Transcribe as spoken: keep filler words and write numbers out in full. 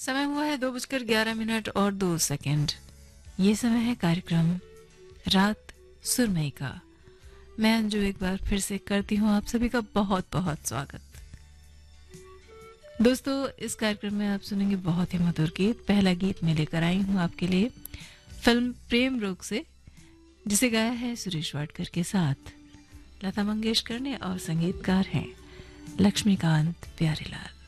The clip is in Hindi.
समय हुआ है दो बजकर ग्यारह मिनट और दो सेकंड। ये समय है कार्यक्रम रात सुरमई का। मैं अंजू एक बार फिर से करती हूँ आप सभी का बहुत बहुत स्वागत। दोस्तों, इस कार्यक्रम में आप सुनेंगे बहुत ही मधुर गीत। पहला गीत मैं लेकर आई हूँ आपके लिए फिल्म प्रेम रोग से, जिसे गाया है सुरेश वाडकर के साथ लता मंगेशकर ने और संगीतकार हैं लक्ष्मीकांत प्यारेलाल।